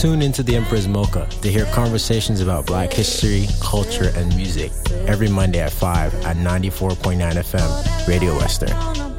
Tune into The Emperor's Mocha to hear conversations about Black history, culture, and music every Monday at 5 at 94.9 FM, Radio Western.